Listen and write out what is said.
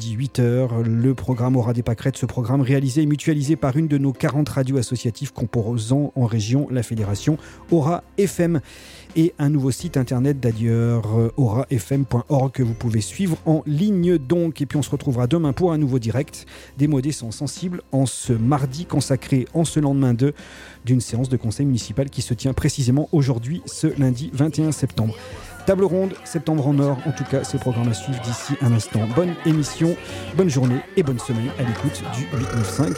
vendredi 8h. Le programme Aura des pâquerettes, ce programme réalisé et mutualisé par une de nos 40 radios associatives composant en région la fédération Aura FM. Et un nouveau site internet d'ailleurs, aurafm.org, que vous pouvez suivre en ligne donc. Et puis on se retrouvera demain pour un nouveau direct des Modés sont sensibles en ce mardi consacré en ce lendemain d'une séance de conseil municipal qui se tient précisément aujourd'hui, ce lundi 21 septembre. Table ronde, septembre en or, en tout cas c'est le programme à suivre d'ici un instant. Bonne émission, bonne journée et bonne semaine à l'écoute du 895